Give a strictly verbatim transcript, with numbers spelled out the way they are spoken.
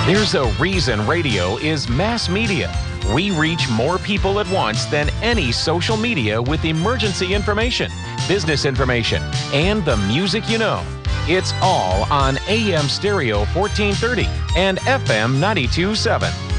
There's a reason radio is mass media. We reach more people at once than any social media with emergency information, business information, and the music you know. It's all on A M Stereo fourteen thirty and F M ninety-two point seven.